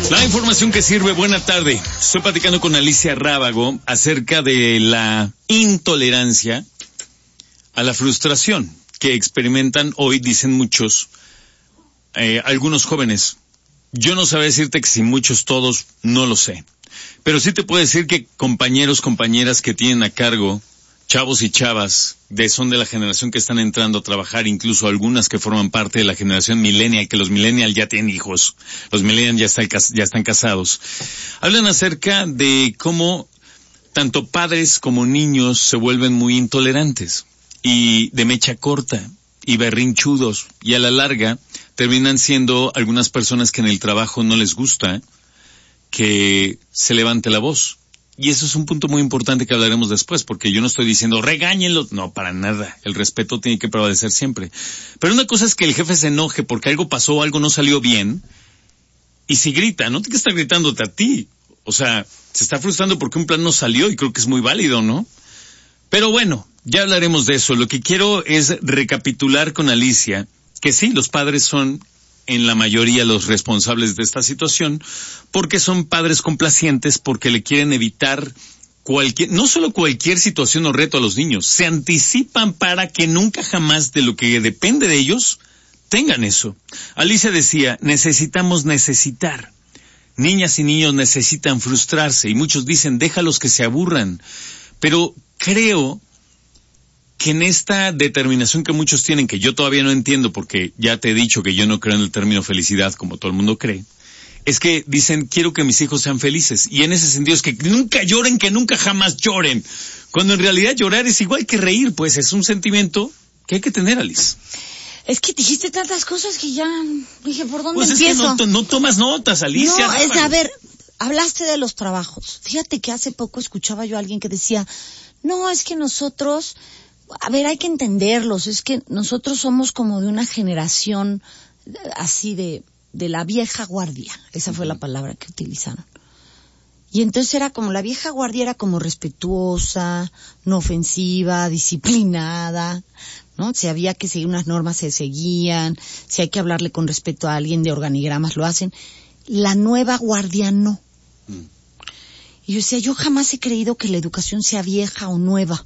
La información que sirve, buena tarde. Estoy platicando con Alicia Rábago acerca de la intolerancia a la frustración que experimentan hoy, dicen muchos, algunos jóvenes. Yo no sabría decirte que si muchos, todos, no lo sé. Pero sí te puedo decir que compañeros, compañeras que tienen a cargo, chavos y chavas, son de la generación que están entrando a trabajar, incluso algunas que forman parte de la generación millennial, que los millennial ya tienen hijos, los millennial ya están casados. Hablan acerca de cómo tanto padres como niños se vuelven muy intolerantes y de mecha corta y berrinchudos, y a la larga terminan siendo algunas personas que en el trabajo no les gusta que se levante la voz. Y eso es un punto muy importante que hablaremos después, porque yo no estoy diciendo regáñenlos, no, para nada. El respeto tiene que prevalecer siempre. Pero una cosa es que el jefe se enoje porque algo pasó, algo no salió bien, y si grita, no tiene que estar gritándote a ti. O sea, se está frustrando porque un plan no salió, y creo que es muy válido, ¿no? Pero bueno, ya hablaremos de eso. Lo que quiero es recapitular con Alicia que sí, los padres son en la mayoría los responsables de esta situación, porque son padres complacientes, porque le quieren evitar no solo cualquier situación o reto a los niños, se anticipan para que nunca jamás de lo que depende de ellos tengan eso. Alicia decía, necesitamos necesitar. Niñas y niños necesitan frustrarse, y muchos dicen, déjalos que se aburran. Pero creo que en esta determinación que muchos tienen, que yo todavía no entiendo, porque ya te he dicho que yo no creo en el término felicidad como todo el mundo cree, es que dicen, quiero que mis hijos sean felices, y en ese sentido es que nunca lloren, que nunca jamás lloren, cuando en realidad llorar es igual que reír, pues es un sentimiento que hay que tener, Alice. Es que dijiste tantas cosas que ya dije, ¿por dónde pues empiezo? Es que no tomas notas, Alicia. No, es a ver, hablaste de los trabajos. Fíjate que hace poco escuchaba yo a alguien que decía, no, es que nosotros, a ver, hay que entenderlos, es que nosotros somos como de una generación así de la vieja guardia. Esa fue la palabra que utilizaron. Y entonces era como, la vieja guardia era como respetuosa, no ofensiva, disciplinada, ¿no? Si había que seguir unas normas, se seguían. Si hay que hablarle con respeto a alguien de organigramas, lo hacen. La nueva guardia no. Y yo decía, yo jamás he creído que la educación sea vieja o nueva.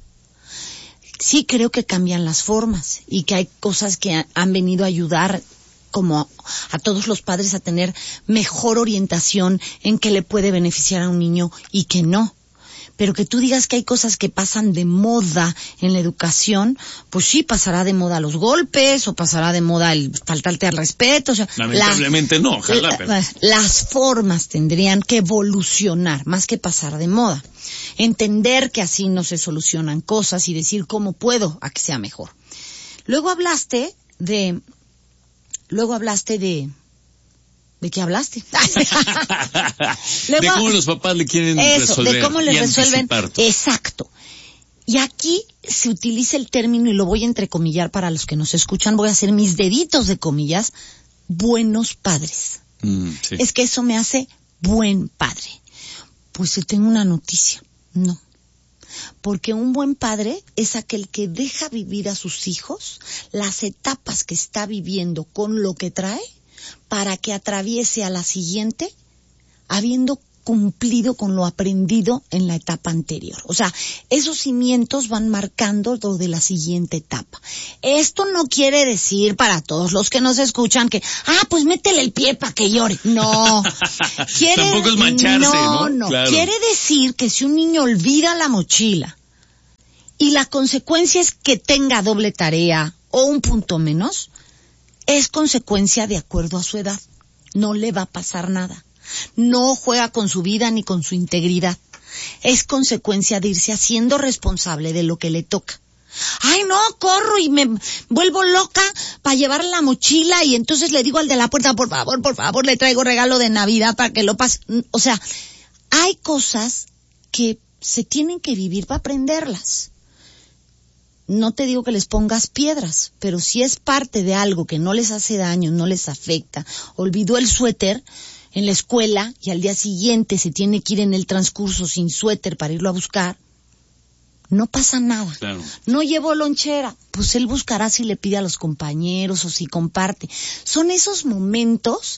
Sí creo que cambian las formas y que hay cosas que han venido a ayudar como a todos los padres a tener mejor orientación en qué le puede beneficiar a un niño y que no. Pero que tú digas que hay cosas que pasan de moda en la educación, pues sí, pasará de moda los golpes o pasará de moda el faltarte al respeto. O sea, lamentablemente no, ojalá. Las formas tendrían que evolucionar más que pasar de moda. Entender que así no se solucionan cosas y decir cómo puedo a que sea mejor. Luego hablaste de ¿de qué hablaste? Luego, de cómo los papás le quieren resolver. De cómo le resuelven. Anticipar. Exacto. Y aquí se utiliza el término, y lo voy a entrecomillar para los que nos escuchan, voy a hacer mis deditos de comillas, buenos padres. Sí. Es que eso me hace buen padre. Pues te tengo una noticia. No. Porque un buen padre es aquel que deja vivir a sus hijos las etapas que está viviendo con lo que trae para que atraviese a la siguiente habiendo cumplido con lo aprendido en la etapa anterior. O sea, esos cimientos van marcando lo de la siguiente etapa. Esto no quiere decir para todos los que nos escuchan que, pues métele el pie para que llore. No. Tampoco es mancharse, ¿no? No. Claro. Quiere decir que si un niño olvida la mochila y la consecuencia es que tenga doble tarea o un punto menos, es consecuencia de acuerdo a su edad. No le va a pasar nada. No juega con su vida ni con su integridad. Es consecuencia de irse haciendo responsable de lo que le toca. Ay, no, corro y me vuelvo loca para llevar la mochila y entonces le digo al de la puerta, por favor, le traigo regalo de Navidad para que lo pase. O sea, hay cosas que se tienen que vivir para aprenderlas. No te digo que les pongas piedras, pero si es parte de algo que no les hace daño, no les afecta, olvidó el suéter en la escuela y al día siguiente se tiene que ir en el transcurso sin suéter para irlo a buscar, no pasa nada. Claro. No llevo lonchera, pues él buscará si le pide a los compañeros o si comparte. Son esos momentos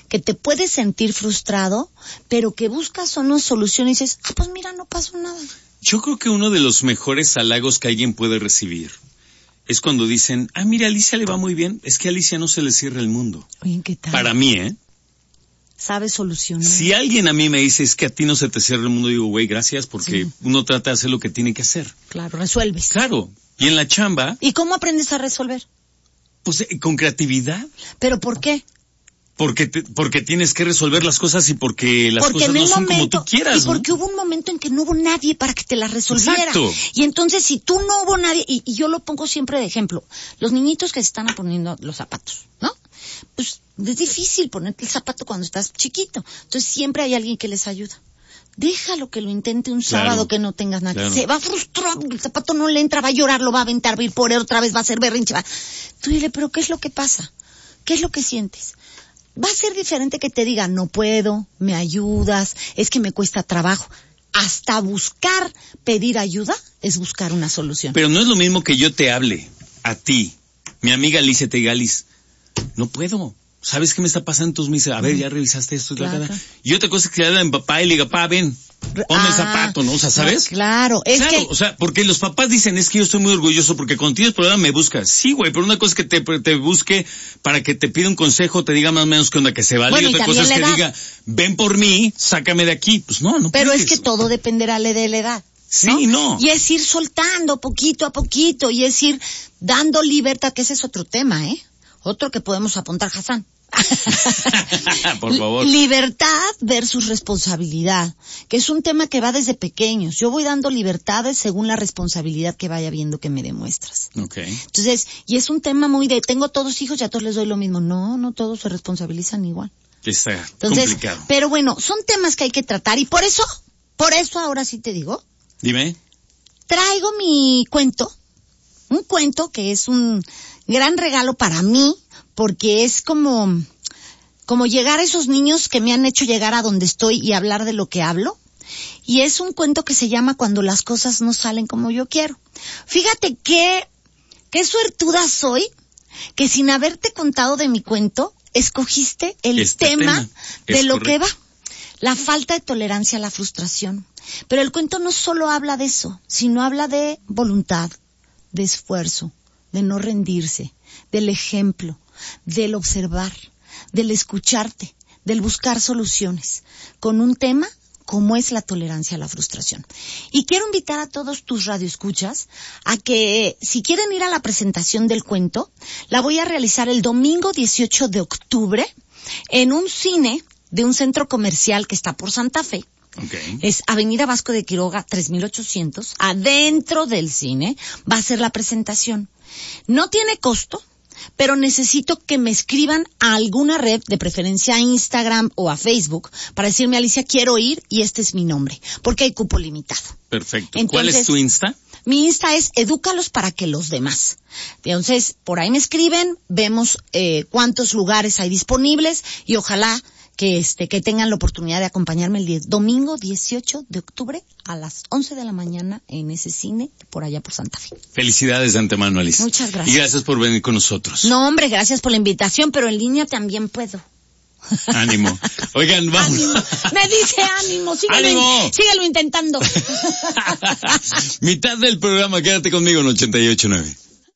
que te puedes sentir frustrado, pero que buscas una solución y dices, pues mira, no pasó nada. Yo creo que uno de los mejores halagos que alguien puede recibir es cuando dicen, mira, a Alicia le va muy bien, es que a Alicia no se le cierra el mundo. Oye, ¿qué tal? Para mí, Sabes solucionar. Si alguien a mí me dice, es que a ti no se te cierra el mundo, digo, güey, gracias, porque uno trata de hacer lo que tiene que hacer. Claro, resuelves. Claro, y en la chamba... ¿Y cómo aprendes a resolver? Pues con creatividad. ¿Pero por qué? Porque tienes que resolver las cosas y porque las cosas no son como tú quieras. Y porque hubo un momento en que no hubo nadie para que te las resolviera. Exacto. Y entonces si tú no hubo nadie, y yo lo pongo siempre de ejemplo, los niñitos que se están poniendo los zapatos, ¿no? Pues es difícil ponerte el zapato cuando estás chiquito. Entonces siempre hay alguien que les ayuda. Déjalo que lo intente un sábado que no tengas nada. Claro. Se va a frustrar, el zapato no le entra, va a llorar, lo va a aventar, va a ir por él otra vez, va a hacer berrinche. Tú dile, pero ¿qué es lo que pasa? ¿Qué es lo que sientes? Va a ser diferente que te diga, no puedo, me ayudas, es que me cuesta trabajo. Hasta buscar, pedir ayuda, es buscar una solución. Pero no es lo mismo que yo te hable a ti, mi amiga Alicia, te diga, Alice, no puedo. ¿Sabes qué me está pasando? Entonces me dice, a ver, ya revisaste esto. Claro. Y otra cosa es que le habla a mi papá y le diga, papá, ven, ponme el zapato, ¿no? O sea, ¿sabes? Claro, o sea, porque los papás dicen, es que yo estoy muy orgulloso porque cuando tienes problema me buscas. Sí, güey, pero una cosa es que te busque para que te pida un consejo, te diga más o menos qué onda, que se vale. Bueno, y otra cosa es que diga, ven por mí, sácame de aquí. Pues no pero puedes. Es que todo dependerá de la edad. Sí, no. Y es ir soltando poquito a poquito y es ir dando libertad, que ese es otro tema, Otro que podemos apuntar, Hassan. Por favor. Libertad versus responsabilidad, que es un tema que va desde pequeños. Yo voy dando libertades según la responsabilidad que vaya viendo que me demuestras. Okay. Entonces, y es un tema muy de, tengo todos hijos y a todos les doy lo mismo. No todos se responsabilizan igual. Está complicado. Pero bueno, son temas que hay que tratar y por eso ahora sí te digo. Dime. Traigo mi cuento, un cuento que es un gran regalo para mí, porque es como llegar a esos niños que me han hecho llegar a donde estoy y hablar de lo que hablo. Y es un cuento que se llama Cuando las cosas no salen como yo quiero. Fíjate qué suertuda soy, que sin haberte contado de mi cuento, escogiste el tema de lo que va. La falta de tolerancia a la frustración. Pero el cuento no solo habla de eso, sino habla de voluntad, de esfuerzo, de no rendirse, del ejemplo, del observar, del escucharte, del buscar soluciones, con un tema como es la tolerancia a la frustración. Y quiero invitar a todos tus radioescuchas a que, si quieren ir a la presentación del cuento, la voy a realizar el domingo 18 de octubre en un cine de un centro comercial que está por Santa Fe. Okay. Es Avenida Vasco de Quiroga 3800. Adentro del cine va a ser la presentación. No tiene costo, pero necesito que me escriban a alguna red, de preferencia a Instagram o a Facebook, para decirme, Alicia, quiero ir y este es mi nombre, porque hay cupo limitado. Perfecto. Entonces, ¿cuál es tu Insta? Mi Insta es Edúcalos para que los demás. Entonces, por ahí me escriben, vemos cuántos lugares hay disponibles y ojalá que tengan la oportunidad de acompañarme el domingo 18 de octubre a las 11 de la mañana en ese cine por allá por Santa Fe. Felicidades de antemano, Alice. Muchas gracias. Y gracias por venir con nosotros. No, hombre, gracias por la invitación, pero en línea también puedo. Ánimo. Oigan, vamos. Ánimo. Me dice ánimo, síguelo intentando. Mitad del programa, quédate conmigo en 88.9.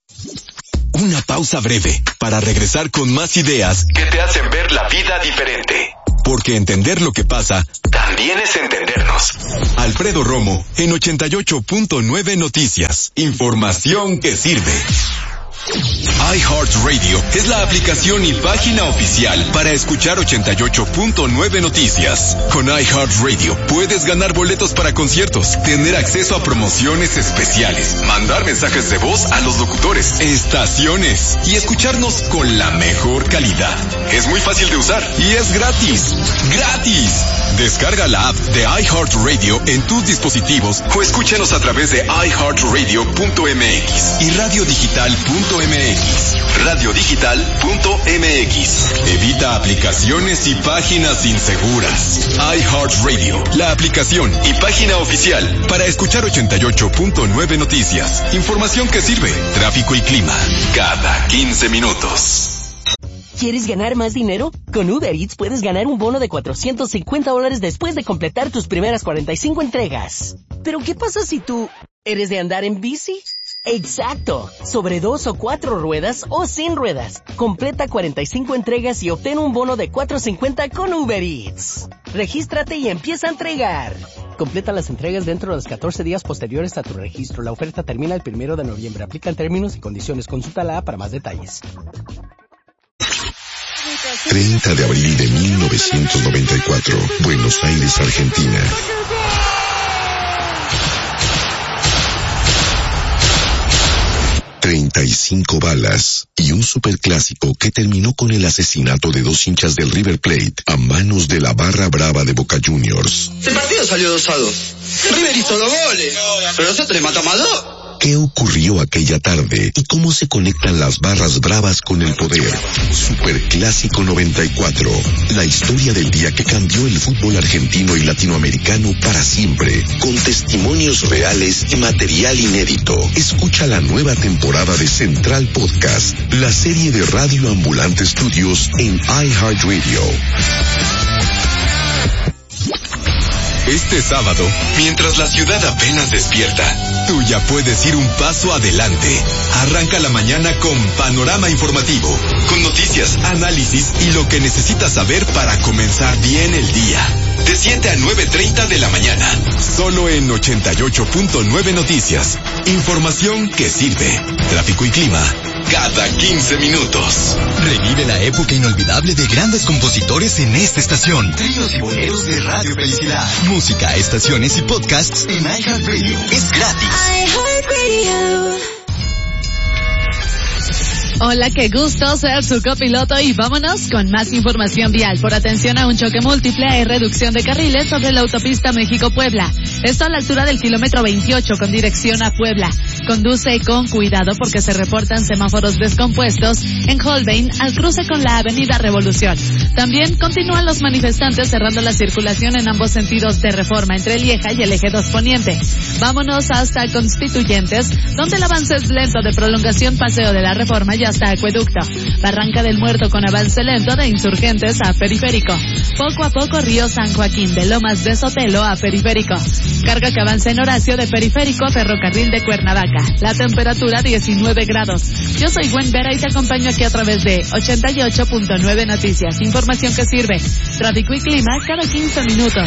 Una pausa breve para regresar con más ideas que te hacen ver la vida diferente. Porque entender lo que pasa también es entendernos. Alfredo Romo en 88.9 Noticias. Información que sirve. iHeartRadio es la aplicación y página oficial para escuchar 88.9 Noticias. Con iHeartRadio puedes ganar boletos para conciertos, tener acceso a promociones especiales, mandar mensajes de voz a los locutores, estaciones y escucharnos con la mejor calidad. Es muy fácil de usar y es gratis. ¡Gratis! Descarga la app de iHeartRadio en tus dispositivos o escúchanos a través de iHeartRadio.mx y radiodigital.mx. Radiodigital.mx. Evita aplicaciones y páginas inseguras. iHeartRadio, la aplicación y página oficial para escuchar 88.9 Noticias. Información que sirve. Tráfico y clima cada 15 minutos. ¿Quieres ganar más dinero? Con Uber Eats puedes ganar un bono de $450 después de completar tus primeras 45 entregas. ¿Pero qué pasa si tú eres de andar en bici? ¡Exacto! Sobre 2 o 4 ruedas o sin ruedas. Completa 45 entregas y obtén un bono de $450 con Uber Eats. Regístrate y empieza a entregar. Completa las entregas dentro de los 14 días posteriores a tu registro. La oferta termina el 1 de noviembre. Aplican términos y condiciones. Consulta la para más detalles. 30 de abril de 1994, Buenos Aires, Argentina. $35 balas y un superclásico que terminó con el asesinato de 2 hinchas del River Plate a manos de la barra brava de Boca Juniors. El partido salió 2-2. River hizo 2 goles, pero nosotros le matamos a 2. ¿Qué ocurrió aquella tarde y cómo se conectan las barras bravas con el poder? Superclásico 94, la historia del día que cambió el fútbol argentino y latinoamericano para siempre, con testimonios reales y material inédito. Escucha la nueva temporada de Central Podcast, la serie de Radio Ambulante Studios en iHeartRadio. Este sábado, mientras la ciudad apenas despierta, tú ya puedes ir un paso adelante. Arranca la mañana con Panorama Informativo, con noticias, análisis y lo que necesitas saber para comenzar bien el día. De 7 a 9:30 de la mañana, solo en 88.9 Noticias. Información que sirve. Tráfico y clima, cada 15 minutos. Revive la época inolvidable de grandes compositores en esta estación. Tríos y boleros de Radio Felicidad. Música, estaciones y podcasts en iHeartRadio. Es gratis. iHeartRadio. Hola, qué gusto ser su copiloto y vámonos con más información vial. Por atención a un choque múltiple, hay reducción de carriles sobre la autopista México-Puebla. Esto a la altura del kilómetro 28 con dirección a Puebla. Conduce con cuidado porque se reportan semáforos descompuestos en Holbein al cruce con la avenida Revolución. También continúan los manifestantes cerrando la circulación en ambos sentidos de Reforma entre Lieja y el eje 2 Poniente. Vámonos hasta Constituyentes, donde el avance es lento de prolongación Paseo de la Reforma y hasta Acueducto. Barranca del Muerto con avance lento de Insurgentes a Periférico. Poco a poco Río San Joaquín de Lomas de Sotelo a Periférico. Carga que avanza en Horacio de Periférico a Ferrocarril de Cuernavaca. La temperatura 19 grados. Yo soy Gwen Vera y te acompaño aquí a través de 88.9 Noticias. Información que sirve. Tráfico y clima cada 15 minutos.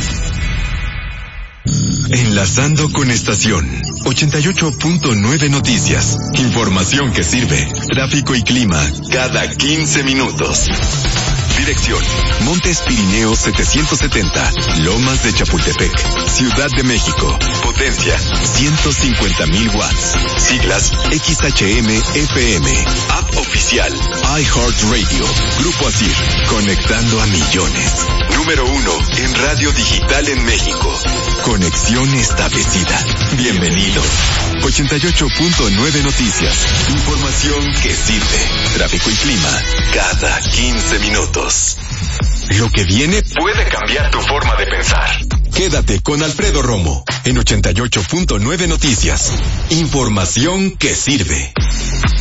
Enlazando con estación 88.9 Noticias. Información que sirve. Tráfico y clima cada 15 minutos. Dirección: Montes Pirineos 770, Lomas de Chapultepec, Ciudad de México. Potencia: 150,000 watts. Siglas: XHM-FM. App oficial: iHeartRadio. Grupo ASIR, conectando a millones. Número 1 en radio digital en México. Conexión establecida. Bienvenido. 88.9 Noticias. Información que sirve. Tráfico y clima cada 15 minutos. Lo que viene puede cambiar tu forma de pensar. Quédate con Alfredo Romo en 88.9 Noticias. Información que sirve.